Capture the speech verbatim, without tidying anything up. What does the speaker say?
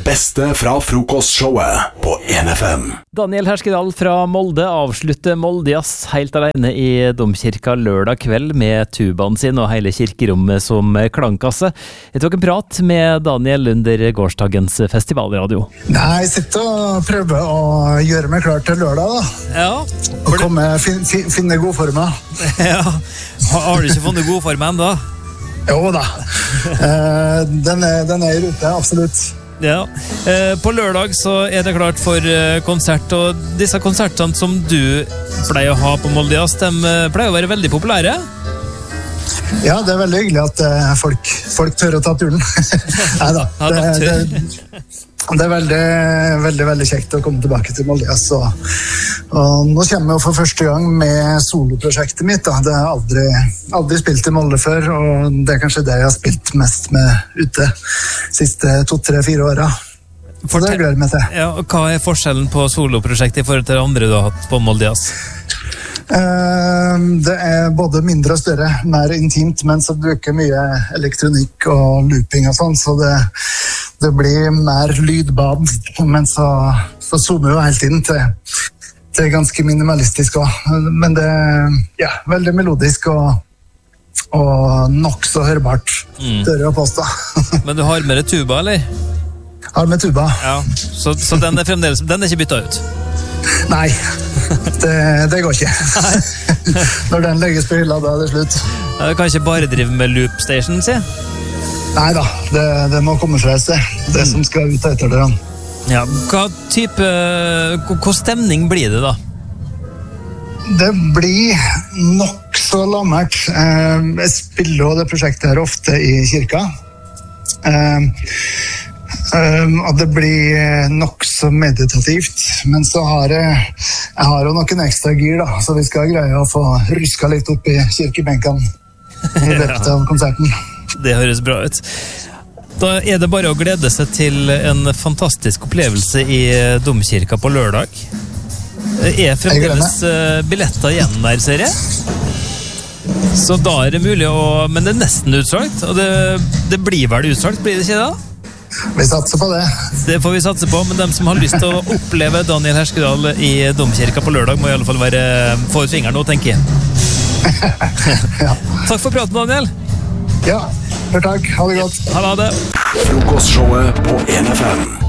beste fra frokostshowet på en F M. Daniel Herskedal fra Molde avslutter Moldejazz helt alene i domkirka lørdag kveld med tubaen sin og hele kirkerommet som klangkasse. Jeg tok en prat med Daniel under gårsdagens festivalradio. Nei, jeg sitter og prøver å gjøre meg klar til lørdag da. Ja. Og komme, fin, fin, finne god former. Ja. Har du ikke funnet god form enda? Jo da. Eh, den, er, den er i rute, absolutt. Ja. Eh, på lørdag så er det klart for eh, konsert, og disse konsertene som du pleier å ha på Moldejazz, de eh, pleier å være veldig populære. Ja, det er veldig hyggelig at eh, folk, folk tør å ta turen. Neida, det, det, det er veldig, veldig, veldig kjekt å komme tilbake til Moldejazz. Og, og nå kommer jeg for første gang med soloprosjektet mitt. Da. Det har aldri, aldri spilt i Molde før, og det er kanskje det jeg har spilt mest med ute siste to, tre, fire åra. Så det gleder jeg meg til. Ja, og hva er forskjellen på soloprosjektet i forhold til det andre du har hatt på Moldejazz? Det er både mindre og større, mer intimt, men så bruker mye elektronikk og looping og sånn, så det, det blir mer lydbad, men så, så zoomer jo hele tiden til, til ganske minimalistisk også. Men det er ja, veldig melodisk og, og nok så hørbart, mm. Tør jeg å påstå. Men du har med deg tuba, eller? Har med tuba. Ja, så, så den er fremdeles, den er ikke byttet ut? Nei, det, det går ikke. Når den legges på hylla, da er det slutt. Ja, du kan ikke bare drive med loop station, si? Neida, det, det må komme fra et sted. Det som skal ut etter det. Ja, hva type, hva stemning blir det da? Det blir nok så lammert. Jeg spiller jo det prosjektet her ofte i kirka. Um, og det blir nok så meditativt, men så har jeg, jeg har jo noen ekstra gir da, så vi skal greie å få ruska litt opp i kirkebenken i løpet av konserten. Det høres bra ut. Da er det bare å glede seg til en fantastisk opplevelse i domkirka på lørdag. Er fremdeles billetter igjen der, ser jeg? Så da er det mulig å, men det er nesten utsolgt, og det, det blir vel utsolgt, blir det ikke da? Vi satser på det. Det får vi satse på, men de som har lyst til å oppleve Daniel Herskedal i domkirka på lørdag må i alle fall være få ut fingeren nå, tenker jeg. Ja. Takk for praten, Daniel. Ja, takk. Ha det godt. Ha det. Frokostshowet på en F M.